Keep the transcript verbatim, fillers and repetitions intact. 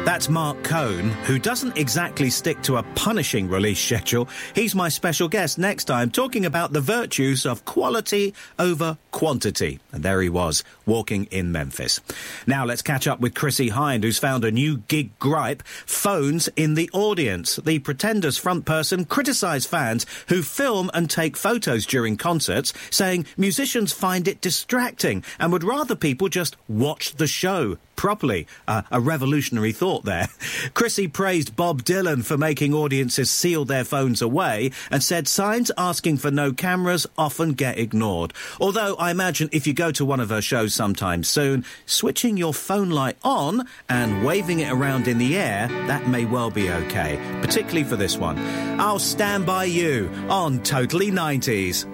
That's Mark Cohn, who doesn't exactly stick to a punishing release schedule. He's my special guest next time, talking about the virtues of quality over quantity. And there he was, walking in Memphis. Now let's catch up with Chrissie Hynde, who's found a new gig gripe: phones in the audience. The Pretenders front person criticised fans who film and take photos during concerts, saying musicians find it distracting and would rather people just watch the show properly. Uh, a revolutionary thought there. Chrissie praised Bob Dylan for making audiences seal their phones away and said signs asking for no cameras often get ignored. Although I imagine if you go to one of her shows sometime soon, switching your phone light on and waving it around in the air, that may well be okay, particularly for this one. I'll Stand By You on Totally nineties.